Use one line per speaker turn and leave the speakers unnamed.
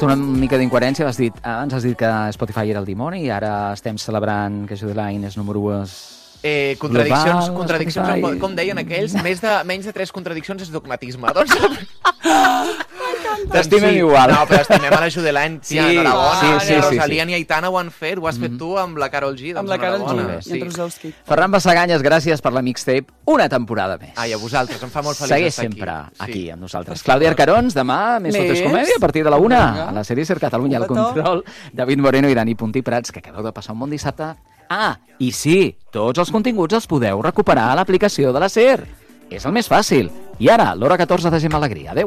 trobat una mica d'incoherència. Abans has dit que Spotify era el dimoni i ara estem celebrant que Judeline és número 1.
Contradiccions, com deien aquells, menys de 3 contradiccions és dogmatisme. Doncs...
T'estimem igual.
No, però estimem a la Judeline, tia, enhorabona.
Sí.
Rosalia ni Aitana ho han fet, ho has fet tu amb la Karol G.
Amb la Karol G
sí.
i en Trusowski.
Ferran Bassaganyes, gràcies per la mixtape. Una temporada més.
Ai, a vosaltres, em fa molt feliç
Segueix
estar
sempre aquí
sí.
amb nosaltres. Clàudia Arcarons, demà, més Fotos Comèdia, a partir de la 1, a la sèrie Ser Catalunya, al control. David Moreno i Dani Puntí Prats, que acabeu de passar un bon dissabte. Ah, i sí, tots els continguts els podeu recuperar a l'aplicació de la SER. És el més fàcil. I ara, l'hora 14 de Gemma Alegria. Adéu.